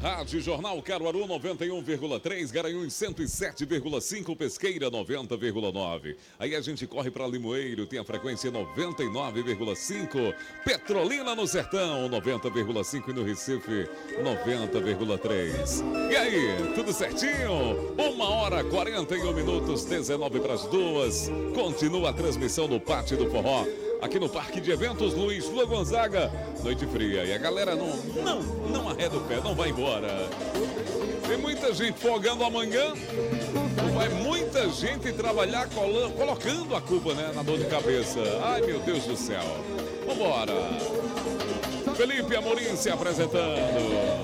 Rádio Jornal Caruaru 91,3, Garanhuns 107,5, Pesqueira 90,9. Aí a gente corre para Limoeiro, tem a frequência 99,5, Petrolina no Sertão 90,5 e no Recife 90,3. E aí, tudo certinho? 1h41, 19 para as 2. Continua a transmissão do Pátio do Forró, aqui no Parque de Eventos Luiz Flor Gonzaga. Noite fria e a galera não arreda o pé, não vai embora. Tem muita gente folgando amanhã. Vai muita gente trabalhar colocando a culpa, né, na dor de cabeça. Ai, meu Deus do céu. Vambora. Felipe Amorim se apresentando.